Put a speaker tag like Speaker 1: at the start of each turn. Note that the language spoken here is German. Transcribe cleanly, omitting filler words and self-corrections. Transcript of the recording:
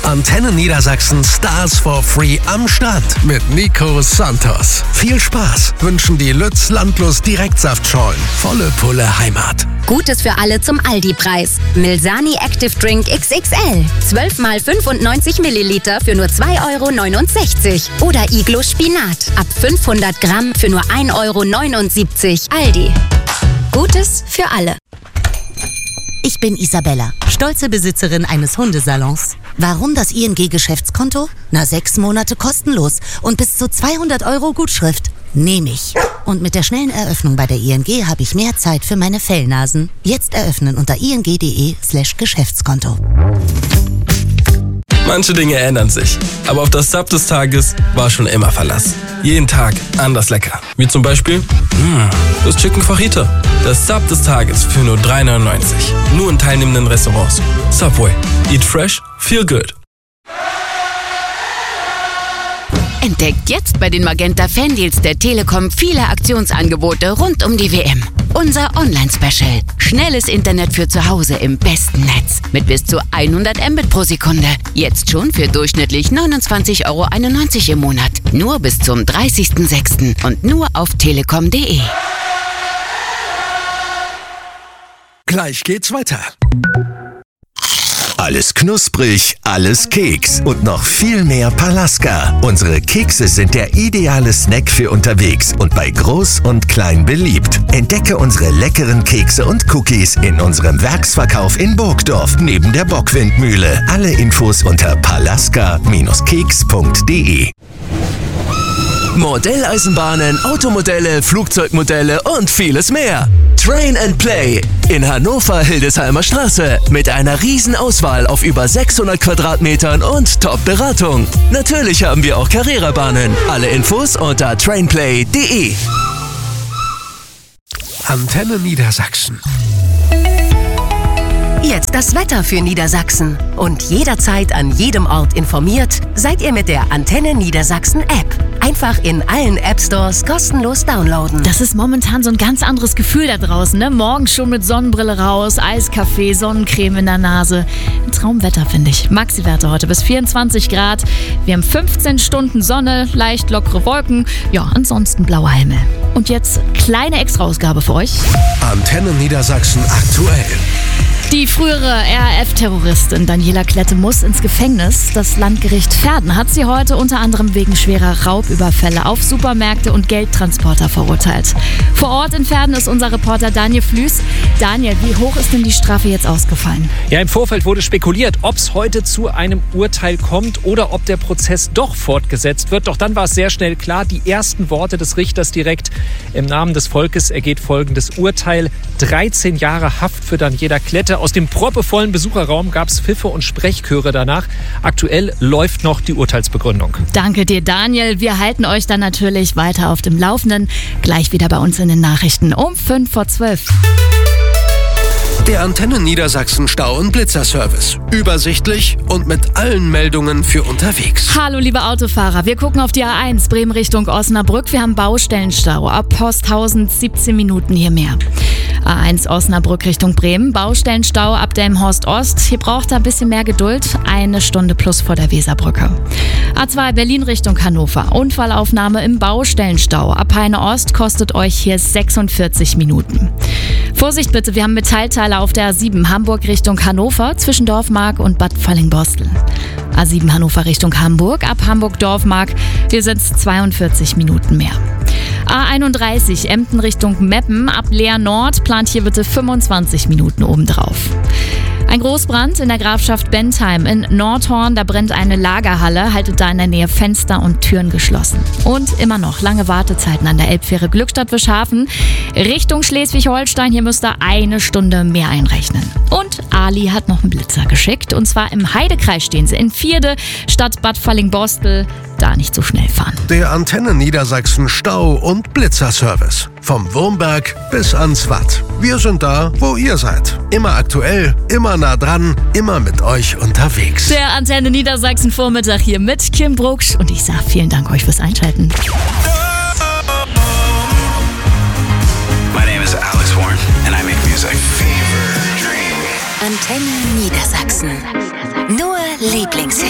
Speaker 1: Antenne Niedersachsen Stars for Free am Start mit Nico Santos. Viel Spaß wünschen die Lütz Landlust Direktsaftschorlen. Volle Pulle Heimat.
Speaker 2: Gutes für alle zum Aldi-Preis. Milsani Active Drink XXL. 12 mal 95 Milliliter für nur 2,69 €. Oder Iglo Spinat. Ab 500 Gramm für nur 1,79 €. Aldi. Gutes für alle.
Speaker 3: Ich bin Isabella, stolze Besitzerin eines Hundesalons. Warum das ING-Geschäftskonto? 6 Monate kostenlos und bis zu 200 € Gutschrift. Nehme ich. Und mit der schnellen Eröffnung bei der ING habe ich mehr Zeit für meine Fellnasen. Jetzt eröffnen unter ing.de/Geschäftskonto.
Speaker 4: Manche Dinge ändern sich, aber auf das Sub des Tages war schon immer Verlass. Jeden Tag anders lecker. Wie zum Beispiel das Chicken Fajita. Das Sub des Tages für nur 3,99 €. Nur in teilnehmenden Restaurants. Subway. Eat fresh, feel good.
Speaker 5: Entdeckt jetzt bei den Magenta Fandeals der Telekom viele Aktionsangebote rund um die WM. Unser Online-Special. Schnelles Internet für zu Hause im besten Netz. Mit bis zu 100 Mbit pro Sekunde. Jetzt schon für durchschnittlich 29,91 € im Monat. Nur bis zum 30.06. und nur auf telekom.de.
Speaker 1: Gleich geht's weiter.
Speaker 6: Alles knusprig, alles Keks und noch viel mehr Palaska. Unsere Kekse sind der ideale Snack für unterwegs und bei Groß und Klein beliebt. Entdecke unsere leckeren Kekse und Cookies in unserem Werksverkauf in Burgdorf neben der Bockwindmühle. Alle Infos unter palaska-keks.de.
Speaker 7: Modelleisenbahnen, Automodelle, Flugzeugmodelle und vieles mehr. Train and Play in Hannover-Hildesheimer Straße mit einer riesen Auswahl auf über 600 Quadratmetern und Top-Beratung. Natürlich haben wir auch Carrera-Bahnen. Alle Infos unter trainplay.de.
Speaker 1: Antenne Niedersachsen.
Speaker 8: Jetzt das Wetter für Niedersachsen. Und jederzeit an jedem Ort informiert, seid ihr mit der Antenne Niedersachsen App. Einfach in allen App-Stores kostenlos downloaden.
Speaker 9: Das ist momentan so ein ganz anderes Gefühl da draußen, ne? Morgens schon mit Sonnenbrille raus, Eiskaffee, Sonnencreme in der Nase. Ein Traumwetter, finde ich. Maxi-Werte heute bis 24 Grad. Wir haben 15 Stunden Sonne, leicht lockere Wolken. Ja, ansonsten blauer Himmel. Und jetzt kleine Extra-Ausgabe für euch.
Speaker 1: Antenne Niedersachsen aktuell.
Speaker 9: Die frühere RAF-Terroristin Daniela Klette muss ins Gefängnis. Das Landgericht Verden hat sie heute unter anderem wegen schwerer Raubüberfälle auf Supermärkte und Geldtransporter verurteilt. Vor Ort in Verden ist unser Reporter Daniel Flüß. Daniel, wie hoch ist denn die Strafe jetzt ausgefallen?
Speaker 10: Ja, im Vorfeld wurde spekuliert, ob es heute zu einem Urteil kommt oder ob der Prozess doch fortgesetzt wird. Doch dann war es sehr schnell klar, die ersten Worte des Richters direkt: Im Namen des Volkes ergeht folgendes Urteil: 13 Jahre Haft für Daniela Klette. Aus dem proppevollen Besucherraum gab es Pfiffe und Sprechchöre danach. Aktuell läuft noch die Urteilsbegründung.
Speaker 9: Danke dir, Daniel. Wir halten euch dann natürlich weiter auf dem Laufenden. Gleich wieder bei uns in den Nachrichten um 11:55.
Speaker 1: Der Antenne Niedersachsen Stau- und Blitzerservice. Übersichtlich und mit allen Meldungen für unterwegs.
Speaker 9: Hallo liebe Autofahrer, wir gucken auf die A1 Bremen Richtung Osnabrück. Wir haben Baustellenstau. Ab Posthausen 17 Minuten hier mehr. A1 Osnabrück Richtung Bremen, Baustellenstau ab Delmenhorst Ost. Hier braucht ihr ein bisschen mehr Geduld. 1 Stunde plus vor der Weserbrücke. A2 Berlin Richtung Hannover. Unfallaufnahme im Baustellenstau. Ab Heine Ost kostet euch hier 46 Minuten. Vorsicht bitte, wir haben Metallteile auf der A7 Hamburg Richtung Hannover zwischen Dorfmark und Bad Fallingbostel. A7 Hannover Richtung Hamburg, ab Hamburg-Dorfmark. Hier sind es 42 Minuten mehr. A31 Emden Richtung Meppen, ab Leer Nord, plant hier bitte 25 Minuten obendrauf. Ein Großbrand in der Grafschaft Bentheim in Nordhorn, da brennt eine Lagerhalle, haltet da in der Nähe Fenster und Türen geschlossen. Und immer noch lange Wartezeiten an der Elbfähre Glückstadt-Wischhafen Richtung Schleswig-Holstein, hier müsst ihr 1 Stunde mehr einrechnen. Und Ali hat noch einen Blitzer geschickt, und zwar im Heidekreis stehen sie, in Vierde statt Bad Fallingbostel. Da nicht so schnell fahren.
Speaker 1: Der Antenne Niedersachsen Stau- und Blitzerservice. Vom Wurmberg bis ans Watt. Wir sind da, wo ihr seid. Immer aktuell, immer nah dran, immer mit euch unterwegs.
Speaker 9: Der Antenne Niedersachsen Vormittag hier mit Kim Brucksch. Und ich sage vielen Dank euch fürs Einschalten.
Speaker 11: My name is Alex Warren and I make music.
Speaker 8: Antenne Niedersachsen. Nur Lieblingshits.